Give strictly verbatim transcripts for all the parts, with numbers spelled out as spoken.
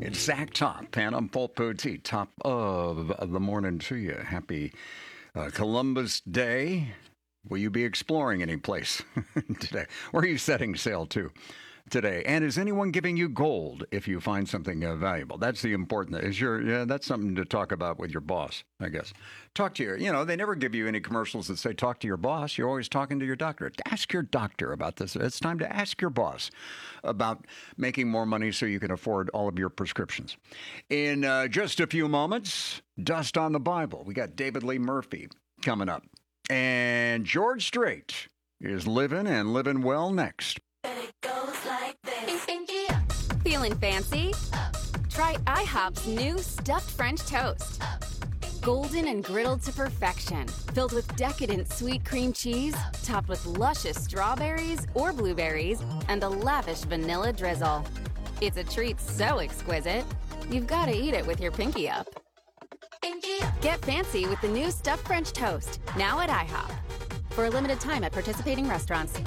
It's Zach Top, and I'm Paul Poteet. Top of the morning to you. Happy uh, Columbus Day. Will you be exploring any place today? Where are you setting sail to today? And is anyone giving you gold if you find something uh, valuable? That's the important. Is your yeah? That's something to talk about with your boss, I guess. Talk to your. You know, they never give you any commercials that say talk to your boss. You're always talking to your doctor. Ask your doctor about this. It's time to ask your boss about making more money so you can afford all of your prescriptions. In uh, just a few moments, Dust on the Bible. We got David Lee Murphy coming up. And George Strait is living and living well next. It goes like this. Feeling fancy? Try IHOP's new stuffed French toast. Golden and griddled to perfection, filled with decadent sweet cream cheese, topped with luscious strawberries or blueberries, and a lavish vanilla drizzle. It's a treat so exquisite, you've got to eat it with your pinky up. Get fancy with the new stuffed French toast, now at IHOP. For a limited time at participating restaurants.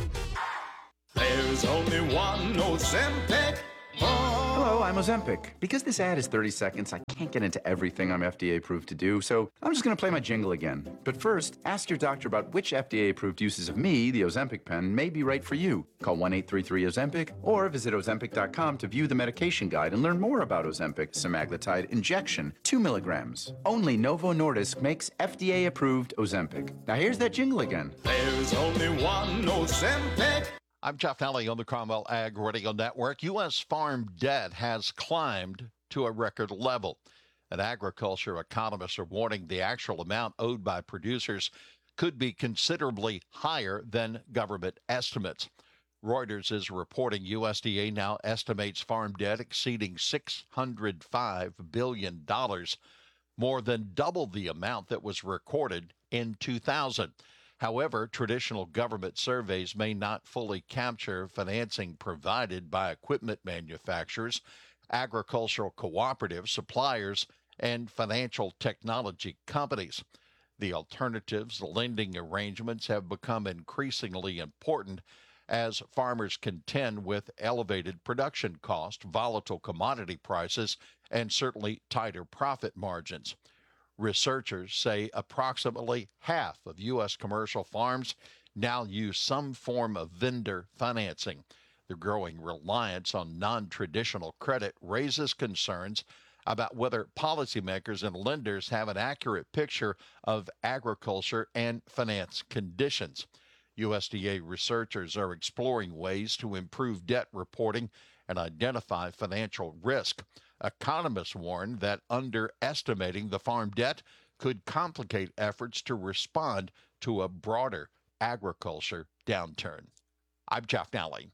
There's only one Ozempic. Hello, I'm Ozempic. Because this ad is thirty seconds, I can't get into everything I'm F D A approved to do, so I'm just going to play my jingle again. But first, ask your doctor about which F D A approved uses of me, the Ozempic pen, may be right for you. Call one eight three three Ozempic or visit Ozempic dot com to view the medication guide and learn more about Ozempic semaglutide injection, two milligrams. Only Novo Nordisk makes F D A approved Ozempic. Now here's that jingle again. There's only one Ozempic. I'm Jeff Nally on the Cromwell Ag Radio Network. U S farm debt has climbed to a record level. And agriculture economists are warning the actual amount owed by producers could be considerably higher than government estimates. Reuters is reporting U S D A now estimates farm debt exceeding six hundred five billion dollars, more than double the amount that was recorded in two thousand. However, traditional government surveys may not fully capture financing provided by equipment manufacturers, agricultural cooperatives, suppliers, and financial technology companies. The alternatives, the lending arrangements, have become increasingly important as farmers contend with elevated production costs, volatile commodity prices, and certainly tighter profit margins. Researchers say approximately half of U S commercial farms now use some form of vendor financing. The growing reliance on non-traditional credit raises concerns about whether policymakers and lenders have an accurate picture of agriculture and finance conditions. U S D A researchers are exploring ways to improve debt reporting and identify financial risk. Economists warn that underestimating the farm debt could complicate efforts to respond to a broader agriculture downturn. I'm Jeff Nally.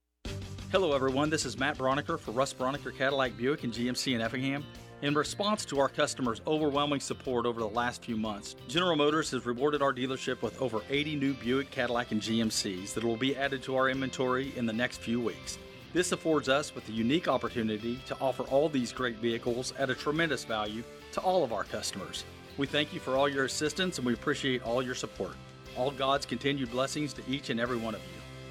Hello, everyone. This is Matt Broniker for Russ Broniker Cadillac Buick and G M C in Effingham. In response to our customers' overwhelming support over the last few months, General Motors has rewarded our dealership with over eighty new Buick, Cadillac, and G M Cs that will be added to our inventory in the next few weeks. This affords us with a unique opportunity to offer all these great vehicles at a tremendous value to all of our customers. We thank you for all your assistance and we appreciate all your support. All God's continued blessings to each and every one of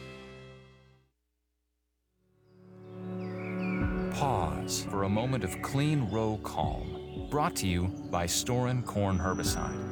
you. Pause for a moment of clean row calm. Brought to you by Storin Corn Herbicide.